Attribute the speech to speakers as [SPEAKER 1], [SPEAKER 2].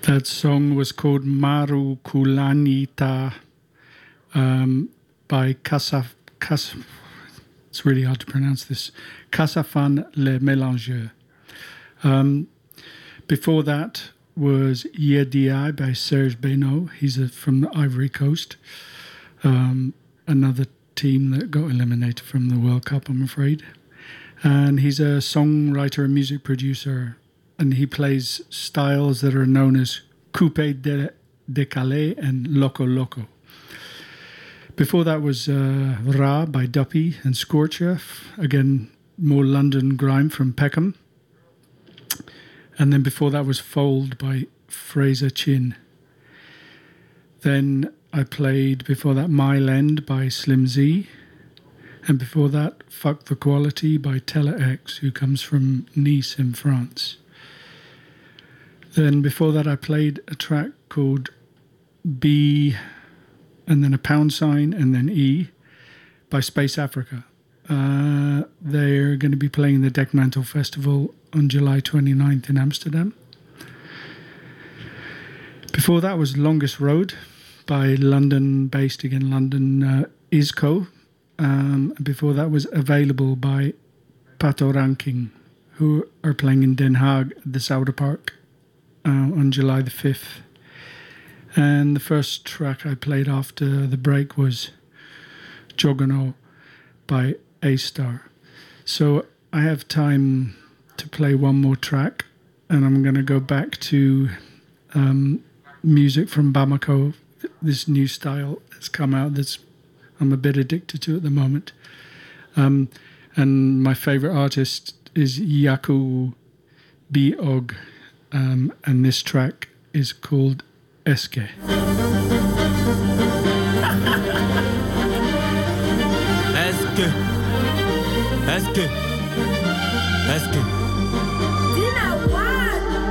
[SPEAKER 1] That song was called Maru Kulanita by it's really hard to pronounce this, Kasafan Le Mélangeur. Before that was Yedi by Serge Beno. He's from the Ivory Coast. Another team that got eliminated from the World Cup, I'm afraid. And he's a songwriter and music producer. And he plays styles that are known as Coupé Décalé and Loco Loco. Before that was Ra by Duppy and Scorcher. Again, more London grime from Peckham. And then before that was Fold by Fraser Chin. Then I played before that Mile End by Slim Z. And before that, Fuck the Quality by Tele X, who comes from Nice in France. Then before that, I played a track called B and then a £, and then E by Space Africa. They're going to be playing the Dekmantel Festival on July 29th in Amsterdam. Before that was Longest Road by London-based, again, London Isco. Before that was Available by Pato Ranking, who are playing in Den Haag at the Zuiderpark on July the 5th. And the first track I played after the break was Jogano by A-Star. So I have time to play one more track, and I'm going to go back to music from Bamako, this new style that's come out that's I'm a bit addicted to at the moment. And my favorite artist is Yaku Biog, and this track is called Eske.
[SPEAKER 2] Eske.